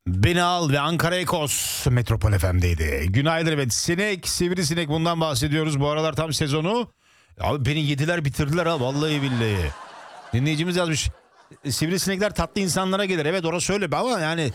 Beni Al ve Ankara Ekos Metropol FM'deydi. Günaydın, evet. Sinek, sivrisinek, bundan bahsediyoruz. Bu aralar tam sezonu. Abi beni yediler bitirdiler ha, vallahi billahi. Dinleyicimiz yazmış. Sivrisinekler tatlı insanlara gelir. Evet, orası öyle ama yani...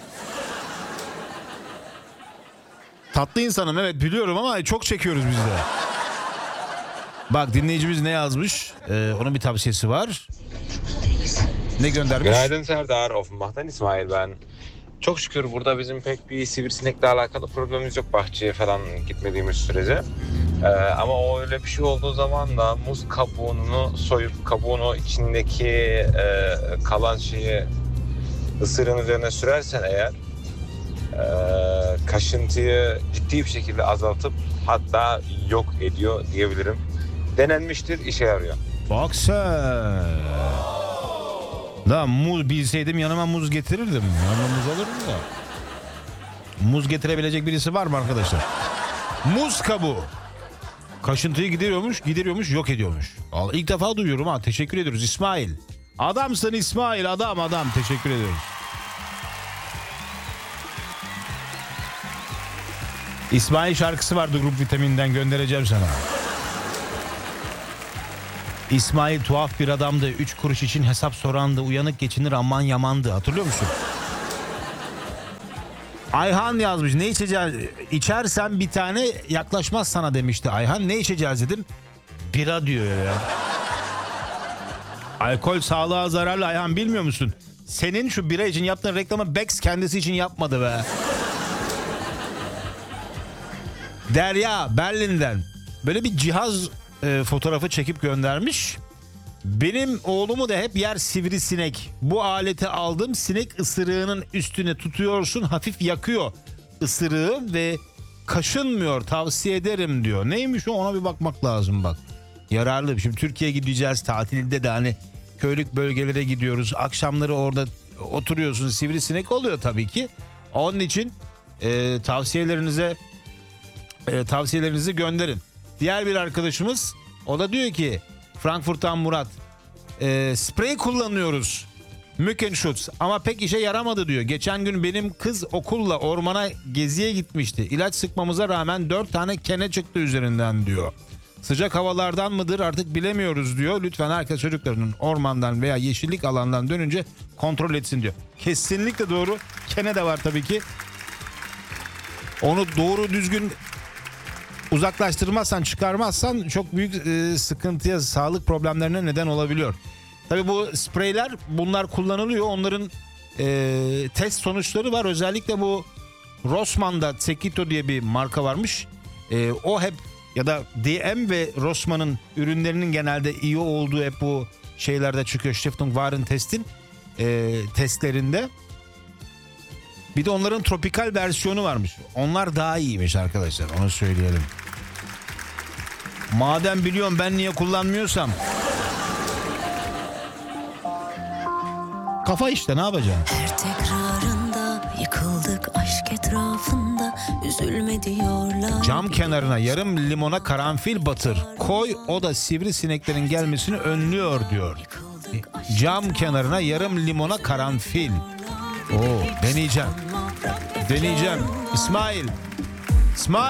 Tatlı insanım, evet biliyorum ama çok çekiyoruz biz de. Bak dinleyicimiz ne yazmış? Onun bir tavsiyesi var. Ne göndermiş? Günaydın Serdar, Offenbach'tan İsmail ben. Çok şükür burada bizim pek bir sivrisinekle alakalı problemimiz yok, bahçeye falan gitmediğimiz sürece. Ama o öyle bir şey olduğu zaman da muz kabuğunu soyup kabuğunu içindeki kalan şeyi ısırığın üzerine sürersen eğer kaşıntıyı ciddi bir şekilde azaltıp hatta yok ediyor diyebilirim. Denenmiştir, işe yarıyor. Bak sen. Da muz bilseydim yanıma muz getirirdim. Yanıma muz alırım da. Muz getirebilecek birisi var mı arkadaşlar? Muz kabuğu. Kaşıntıyı gideriyormuş, yok ediyormuş. İlk defa duyuyorum ha. Teşekkür ediyoruz İsmail. Adamsın İsmail, adam. Teşekkür ediyoruz. İsmail şarkısı vardı Grup Vitamin'den, göndereceğim sana. İsmail tuhaf bir adamdı. 3 kuruş için hesap sorandı. Uyanık geçinir aman yamandı. Hatırlıyor musun? Ayhan yazmış. Ne içeceğiz? İçersen bir tane yaklaşmaz sana demişti Ayhan. Ne içeceğiz dedim. Bira diyor ya. Alkol sağlığa zararlı Ayhan, bilmiyor musun? Senin şu bira için yaptığın reklamı Bex kendisi için yapmadı be. Derya Berlin'den böyle bir cihaz fotoğrafı çekip göndermiş. Benim oğlumu da hep yer sivrisinek. Bu aleti aldım, sinek ısırığının üstüne tutuyorsun, hafif yakıyor ısırığı ve kaşınmıyor, tavsiye ederim diyor. Neymiş o, ona bir bakmak lazım bak. Yararlı. Şimdi Türkiye'ye gideceğiz tatilde de, hani köylük bölgelere gidiyoruz. Akşamları orada oturuyorsun, sivrisinek oluyor tabii ki. Onun için tavsiyelerinizi gönderin. Diğer bir arkadaşımız, o da diyor ki Frankfurt'tan Murat, sprey kullanıyoruz Mückenschutz ama pek işe yaramadı diyor. Geçen gün benim kız okulla ormana geziye gitmişti. İlaç sıkmamıza rağmen 4 tane kene çıktı üzerinden diyor. Sıcak havalardan mıdır artık bilemiyoruz diyor. Lütfen herkes çocuklarının ormandan veya yeşillik alandan dönünce kontrol etsin diyor. Kesinlikle doğru. Kene de var tabii ki. Onu doğru düzgün uzaklaştırmazsan, çıkarmazsan çok büyük sıkıntıya, sağlık problemlerine neden olabiliyor. Tabii bu spreyler, bunlar kullanılıyor. Onların test sonuçları var. Özellikle bu Rossmann'da Sekito diye bir marka varmış. O hep, ya da DM ve Rossmann'ın ürünlerinin genelde iyi olduğu hep bu şeylerde çıkıyor. Stiftung Warentest'in testlerinde. Bir de onların tropikal versiyonu varmış. Onlar daha iyiymiş arkadaşlar, onu söyleyelim. Madem biliyorum, ben niye kullanmıyorsam. Kafa işte, ne yapacaksın? Her tekrarında yıkıldık aşk etrafında, üzülme diyorlar. Cam kenarına yarım limona karanfil batır. Koy, o da sivrisineklerin gelmesini önlüyor diyor. Cam kenarına yarım limona karanfil. Oo, deneyeceğim. İsmail.